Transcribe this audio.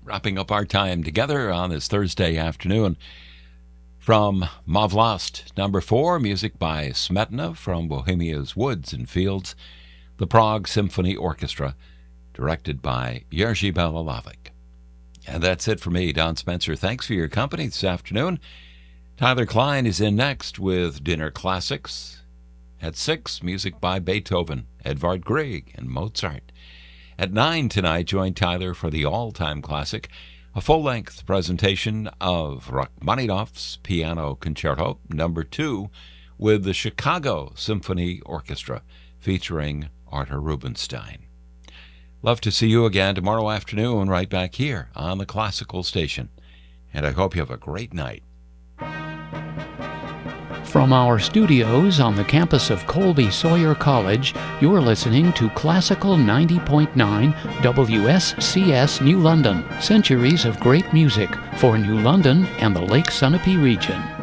wrapping up our time together on this Thursday afternoon. From Mavlast, number 4, music by Smetana from Bohemia's Woods and Fields, the Prague Symphony Orchestra, directed by Jerzy Balalavik. And that's it for me, Don Spencer. Thanks for your company this afternoon. Tyler Klein is in next with Dinner Classics. At 6, music by Beethoven, Edvard Grieg, and Mozart. At 9 tonight, join Tyler for the all-time classic, a full-length presentation of Rachmaninoff's Piano Concerto No. 2 with the Chicago Symphony Orchestra, featuring Artur Rubinstein. Love to see you again tomorrow afternoon right back here on the Classical Station. And I hope you have a great night. From our studios on the campus of Colby Sawyer College, you're listening to Classical 90.9 WSCS New London. Centuries of great music for New London and the Lake Sunapee region.